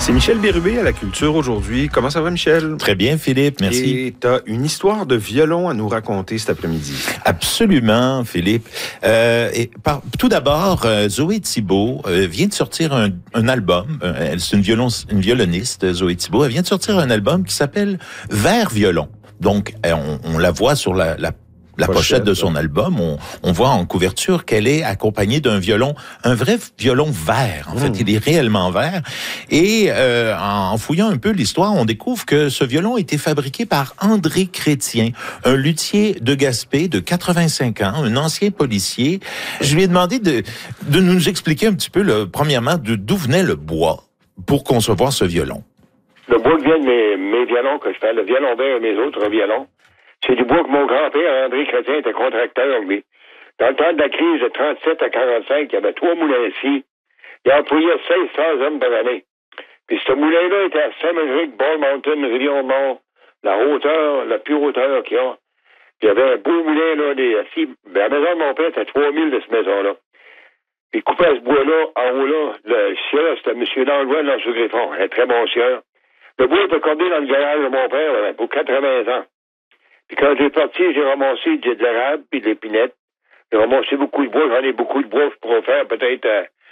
C'est Michel Bérubé à la Culture aujourd'hui. Comment ça va, Michel? Très bien, Philippe, merci. Et tu as une histoire de violon à nous raconter cet après-midi. Absolument, Philippe. Tout d'abord, Zoé Thibault vient de sortir un album. C'est une violoniste, Zoé Thibault. Elle vient de sortir un album qui s'appelle Vert violon. Donc, on la voit sur la pochette de son album, on voit en couverture qu'elle est accompagnée d'un violon, un vrai violon vert. En fait, il est réellement vert. Et en fouillant un peu l'histoire, on découvre que ce violon a été fabriqué par André Chrétien, un luthier de Gaspé de 85 ans, un ancien policier. Je lui ai demandé de nous expliquer un petit peu, premièrement, d'où venait le bois pour concevoir ce violon. Le bois qui vient de mes violons que je fais, le violon vert et mes autres violons, c'est du bois que mon grand-père, André Chrétien, était contracteur, lui. Dans le temps de la crise de 37 à 45, il y avait 3 moulins ici. Il employait 1600 hommes par année. Puis ce moulin-là était à Saint-Médéric, Ball Mountain, Rivière-Mont, la pure hauteur qu'il y a. Il y avait un beau moulin, là, la maison de mon père était à 3000 de cette maison-là. Puis il coupait ce bois-là, en haut là, le sieur, c'était M. Langlois, dans ce Griffon, un très bon sieur. Le bois était accordé dans le garage de mon père, pour 80 ans. Puis quand j'ai parti, j'ai ramassé de l'érable puis de l'épinette. J'ai ramassé beaucoup de bois. J'en ai beaucoup de bois pour faire peut-être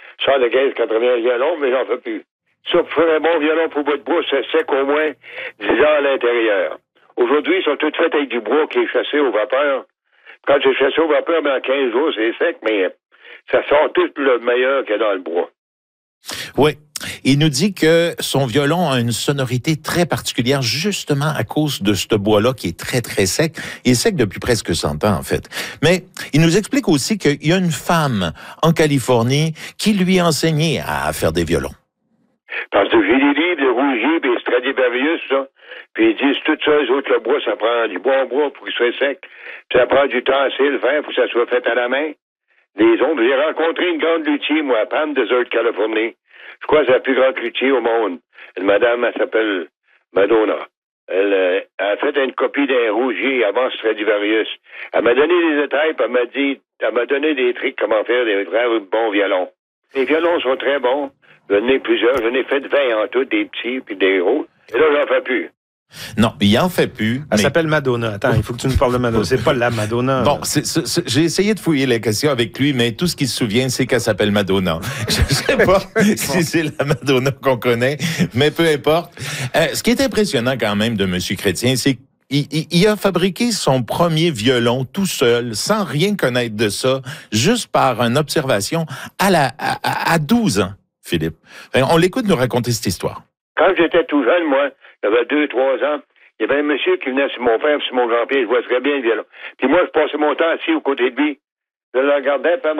115-80 violons, mais j'en fais plus. Ça, pour faire un bon violon pour bois de bois, c'est sec au moins 10 ans à l'intérieur. Aujourd'hui, ils sont tous faits avec du bois qui est chassé au vapeur. Quand j'ai chassé au vapeur, en 15 jours, c'est sec, mais ça sort tout le meilleur qu'il y a dans le bois. Oui. Il nous dit que son violon a une sonorité très particulière, justement à cause de ce bois-là qui est très, très sec. Il est sec depuis presque 100 ans, en fait. Mais il nous explique aussi qu'il y a une femme en Californie qui lui a enseigné à faire des violons. Parce que j'ai des livres de Rougier et Stradivarius, ça. Puis ils disent tout ça, les autres, le bois, ça prend du bon bois pour qu'il soit sec. Puis ça prend du temps assez le faire pour que ça soit fait à la main. Les autres, j'ai rencontré une grande luthier, moi, à Palm Desert, Californie. Je crois que c'est la plus grande luthier au monde. Une madame, elle s'appelle Madonna. Elle a fait une copie d'un Rougier avant Stradivarius. Elle m'a donné des détails, puis elle m'a donné des trucs comment faire des vrais bons violons. Les violons sont très bons. J'en ai plusieurs. J'en ai fait 20 en tout, des petits puis des gros. Et là, j'en fais plus. Non, il en fait plus. Elle s'appelle Madonna. Attends, il faut que tu nous parles de Madonna. C'est pas la Madonna. Bon, j'ai essayé de fouiller la question avec lui, mais tout ce qu'il se souvient, c'est qu'elle s'appelle Madonna. Je sais pas si c'est la Madonna qu'on connaît, mais peu importe. Ce qui est impressionnant quand même de M. Chrétien, c'est qu'il a fabriqué son premier violon tout seul, sans rien connaître de ça, juste par une observation à 12 ans, Philippe. On l'écoute nous raconter cette histoire. Quand j'étais tout jeune, moi, j'avais 2-3 ans, il y avait un monsieur qui venait sur mon père et sur mon grand-père, je vois très bien le violon. Puis moi, je passais mon temps assis aux côtés de lui. Je le regardais, puis